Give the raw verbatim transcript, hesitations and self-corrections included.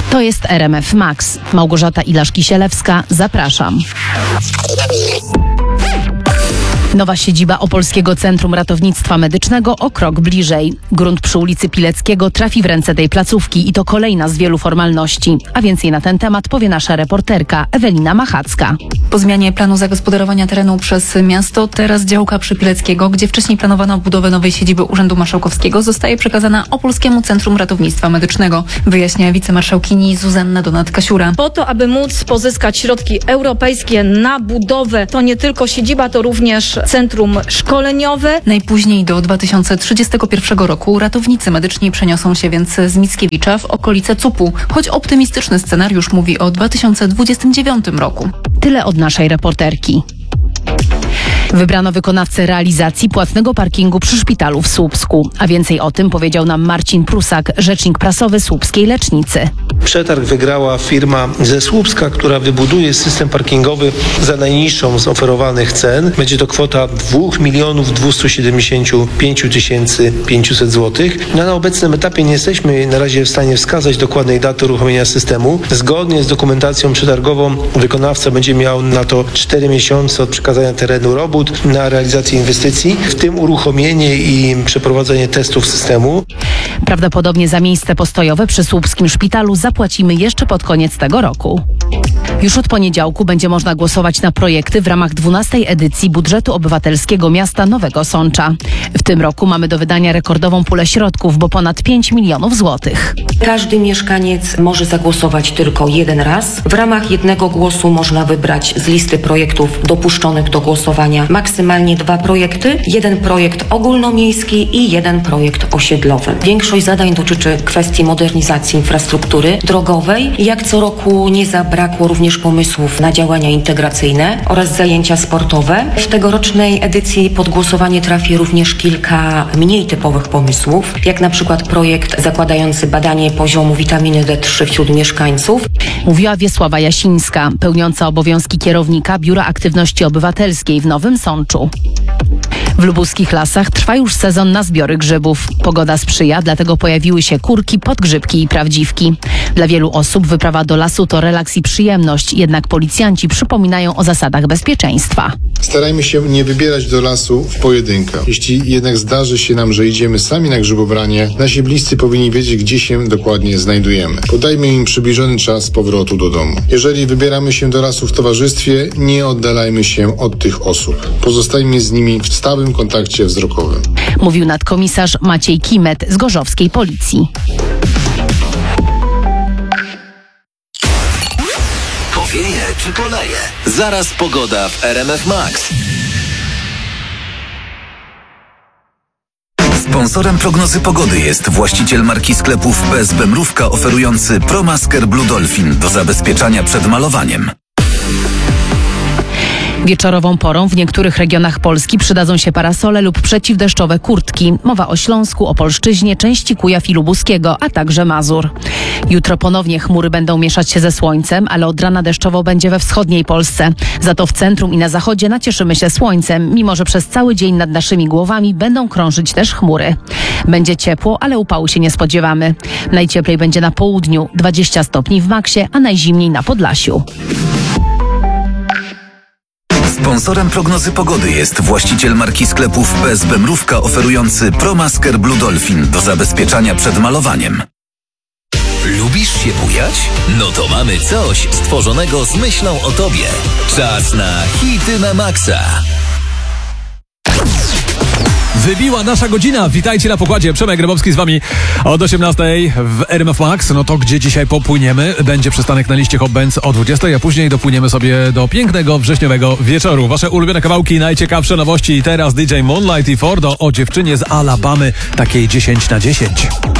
To jest R M F Max. Małgorzata Ilasz-Kisielewska, zapraszam. Nowa siedziba Opolskiego Centrum Ratownictwa Medycznego o krok bliżej. Grunt przy ulicy Pileckiego trafi w ręce tej placówki i to kolejna z wielu formalności. A więcej na ten temat powie nasza reporterka Ewelina Machacka. Po zmianie planu zagospodarowania terenu przez miasto, teraz działka przy Pileckiego, gdzie wcześniej planowano budowę nowej siedziby Urzędu Marszałkowskiego, zostaje przekazana Opolskiemu Centrum Ratownictwa Medycznego, wyjaśnia wicemarszałkini Zuzanna Donat-Kasiura. Po to, aby móc pozyskać środki europejskie na budowę, to nie tylko siedziba, to również centrum szkoleniowe. Najpóźniej do dwa tysiące trzydziestego pierwszego roku ratownicy medyczni przeniosą się więc z Mickiewicza w okolice C U P-u, choć optymistyczny scenariusz mówi o dwa tysiące dwudziestym dziewiątym roku. Tyle od naszej reporterki. Wybrano wykonawcę realizacji płatnego parkingu przy szpitalu w Słupsku. A więcej o tym powiedział nam Marcin Prusak, rzecznik prasowy słupskiej lecznicy. Przetarg wygrała firma ze Słupska, która wybuduje system parkingowy za najniższą z oferowanych cen. Będzie to kwota dwa miliony dwieście siedemdziesiąt pięć tysięcy pięćset złotych. Na obecnym etapie nie jesteśmy na razie w stanie wskazać dokładnej daty uruchomienia systemu. Zgodnie z dokumentacją przetargową wykonawca będzie miał na to cztery miesiące od przekazania terenu robót na realizację inwestycji, w tym uruchomienie i przeprowadzenie testów systemu. Prawdopodobnie za miejsce postojowe przy słupskim szpitalu zapłacimy jeszcze pod koniec tego roku. Już od poniedziałku będzie można głosować na projekty w ramach dwunastej edycji budżetu obywatelskiego miasta Nowego Sącza. W tym roku mamy do wydania rekordową pulę środków, bo ponad pięć milionów złotych. Każdy mieszkaniec może zagłosować tylko jeden raz. W ramach jednego głosu można wybrać z listy projektów dopuszczonych do głosowania maksymalnie dwa projekty, jeden projekt ogólnomiejski i jeden projekt osiedlowy. Większość zadań dotyczy kwestii modernizacji infrastruktury drogowej. Jak co roku nie zabrakło również pomysłów na działania integracyjne oraz zajęcia sportowe. W tegorocznej edycji pod głosowanie trafi również kilka mniej typowych pomysłów, jak na przykład projekt zakładający badanie poziomu witaminy D trzy wśród mieszkańców. Mówiła Wiesława Jasińska, pełniąca obowiązki kierownika Biura Aktywności Obywatelskiej w Nowym Sączu. W lubuskich lasach trwa już sezon na zbiory grzybów. Pogoda sprzyja, dlatego pojawiły się kurki, podgrzybki i prawdziwki. Dla wielu osób wyprawa do lasu to relaks i przyjemność, jednak policjanci przypominają o zasadach bezpieczeństwa. Starajmy się nie wybierać do lasu w pojedynkę. Jeśli jednak zdarzy się nam, że idziemy sami na grzybobranie, nasi bliscy powinni wiedzieć, gdzie się dokładnie znajdujemy. Podajmy im przybliżony czas powrotu do domu. Jeżeli wybieramy się do lasu w towarzystwie, nie oddalajmy się od tych osób. Pozostajmy z nimi w stałym kontakcie wzrokowym. Mówił nadkomisarz Maciej Kimet z gorzowskiej policji. Powieje czy poleje? Zaraz pogoda w R M F Max. Sponsorem prognozy pogody jest właściciel marki sklepów P S B Mrówka oferujący ProMasker Blue Dolphin do zabezpieczania przed malowaniem. Wieczorową porą w niektórych regionach Polski przydadzą się parasole lub przeciwdeszczowe kurtki. Mowa o Śląsku, Opolszczyźnie, części Kujaw i Lubuskiego, a także Mazur. Jutro ponownie chmury będą mieszać się ze słońcem, ale od rana deszczowo będzie we wschodniej Polsce. Za to w centrum i na zachodzie nacieszymy się słońcem, mimo że przez cały dzień nad naszymi głowami będą krążyć też chmury. Będzie ciepło, ale upału się nie spodziewamy. Najcieplej będzie na południu, dwadzieścia stopni w Maksie, a najzimniej na Podlasiu. Sponsorem prognozy pogody jest właściciel marki sklepów P S B Mrówka oferujący ProMasker Blue Dolphin do zabezpieczania przed malowaniem. Lubisz się bujać? No to mamy coś stworzonego z myślą o tobie. Czas na hity na maksa. Wybiła nasza godzina. Witajcie na pokładzie. Przemek Grabowski z wami od osiemnastej w R M F Max. No to gdzie dzisiaj popłyniemy? Będzie przystanek na liście Hot Bands o dwudziestej, a później dopłyniemy sobie do pięknego wrześniowego wieczoru. Wasze ulubione kawałki, najciekawsze nowości. I teraz D J Moonlight i Fordo o dziewczynie z Alabamy, takiej dziesięć na dziesięć.